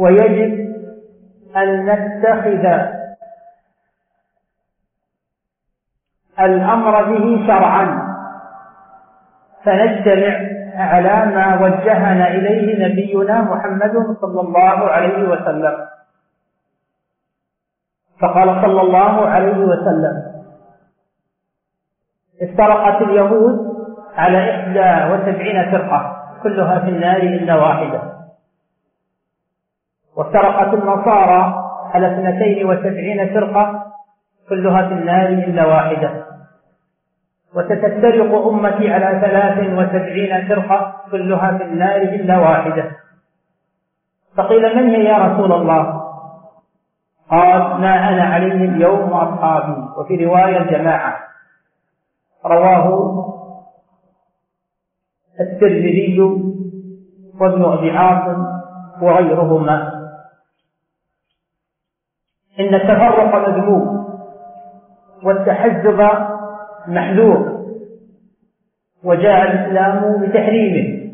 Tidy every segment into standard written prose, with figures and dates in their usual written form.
ويجب أن نتخذ الأمر به شرعا، فنجتمع على ما وجهنا إليه نبينا محمد صلى الله عليه وسلم. فقال صلى الله عليه وسلم: افترقت اليهود على 71 فرقة كلها في النار إلا واحدة، وافترقت النصارى على 72 فرقة كلها في النار إلا واحدة، وستفترق أمتي على 73 فرقة كلها في النار إلا واحدة. فقيل: من هي يا رسول الله؟ قال: ما أنا عليه اليوم وأصحابي. وفي رواية الجماعة، رواه الترمذي وابن أبي عاصم وغيرهما. إن التفرق مذموم والتحزب محذور، وجاء الإسلام بتحريمه.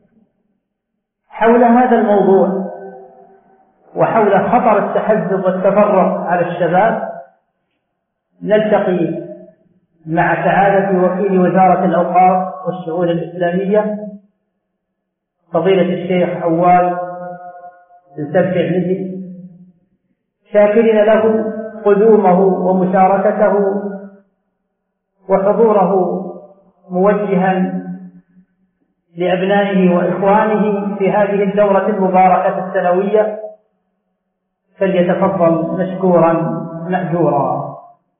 حول هذا الموضوع وحول خطر التحزب والتفرق على الشباب نلتقي مع سعادة وكيل وزارة الأوقاف والشؤون الإسلامية فضيلة الشيخ عواد بن سبع نجي، شاكرين له قدومه ومشاركته وحضوره، موجها لأبنائه وإخوانه في هذه الدورة المباركة السنوية، فليتفضل مشكورا مأجورا.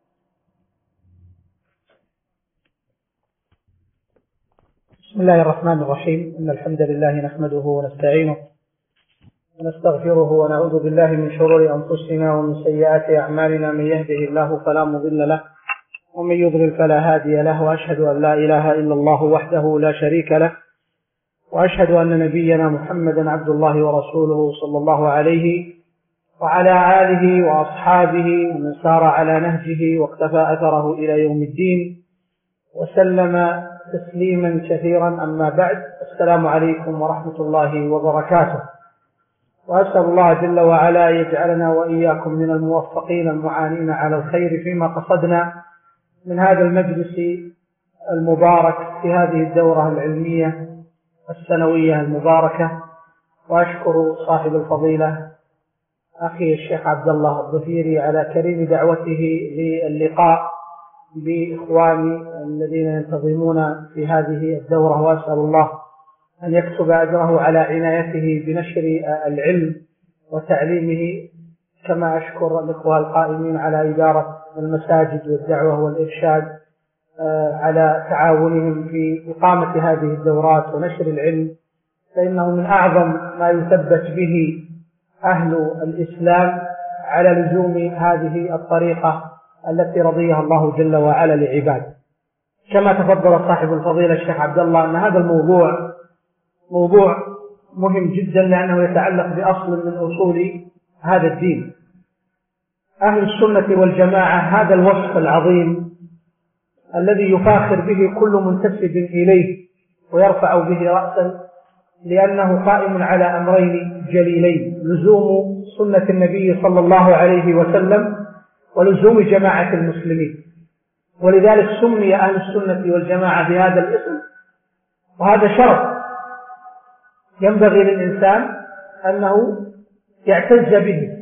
بسم الله الرحمن الرحيم. إن الحمد لله نحمده ونستعينه ونستغفره ونعوذ بالله من شرور أنفسنا ومن سيئات أعمالنا. من يهده الله فلا مضل له ومن يضلل فلا هادي له، وأشهد أن لا إله إلا الله وحده لا شريك له، وأشهد أن نبينا محمدا عبد الله ورسوله صلى الله عليه وعلى آله وأصحابه ومن سار على نهجه واقتفى أثره إلى يوم الدين وسلم تسليما كثيرا. أما بعد، السلام عليكم ورحمة الله وبركاته. وأسأل الله جل وعلا يجعلنا وإياكم من الموفقين المعانين على الخير فيما قصدنا من هذا المجلس المبارك في هذه الدورة العلمية السنوية المباركة. وأشكر صاحب الفضيلة أخي الشيخ عبد الله الظفيري على كريم دعوته للقاء بإخواني الذين ينتظمون في هذه الدورة، وأسأل الله أن يكتب أجره على عنايته بنشر العلم وتعليمه، كما أشكر الإخوة القائمين على إدارة المساجد والدعوة والإرشاد على تعاونهم في إقامة هذه الدورات ونشر العلم، فإنه من أعظم ما يثبت به أهل الإسلام على لزوم هذه الطريقة التي رضيها الله جل وعلا لعباده. كما تفضل صاحب الفضيلة الشيخ عبد الله أن هذا الموضوع موضوع مهم جدا، لأنه يتعلق بأصل من أصول هذا الدين. أهل السنة والجماعة هذا الوصف العظيم الذي يفاخر به كل منتسب إليه ويرفع به رأسا، لأنه قائم على أمرين جليلين: لزوم سنة النبي صلى الله عليه وسلم ولزوم جماعة المسلمين. ولذلك سمي أهل السنة والجماعة بهذا الاسم، وهذا شرف ينبغي للإنسان أنه يعتز به.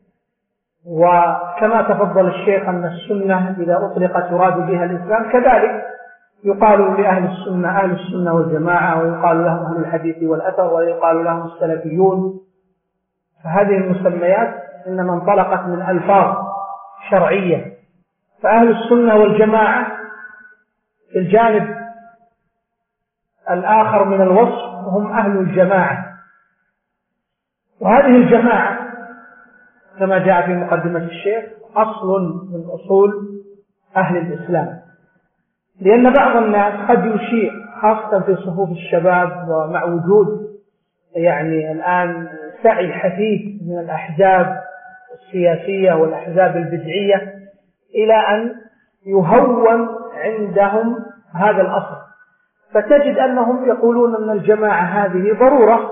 وكما تفضل الشيخ أن السنة إذا أطلقت يراد بها الإسلام، كذلك يقال لأهل السنة أهل السنة والجماعة، ويقال لهم أهل الحديث والأثر، ويقال لهم السلفيون. فهذه المسميات إنما انطلقت من ألفاظ شرعية. فأهل السنة والجماعة في الجانب الآخر من الوصف هم أهل الجماعة، وهذه الجماعة كما جاء في مقدمة الشيخ أصل من أصول أهل الإسلام. لأن بعض الناس قد يشيع خاصة في صفوف الشباب، ومع وجود يعني الآن سعي حثيث من الأحزاب السياسية والأحزاب البدعية إلى أن يهون عندهم هذا الأصل، فتجد أنهم يقولون أن الجماعة هذه ضرورة